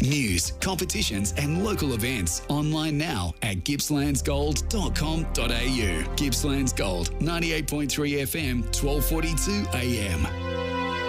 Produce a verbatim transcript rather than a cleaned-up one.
News, competitions and local events online now at gippslands gold dot com dot a u. Gippslands Gold, ninety-eight point three F M, twelve forty-two A M.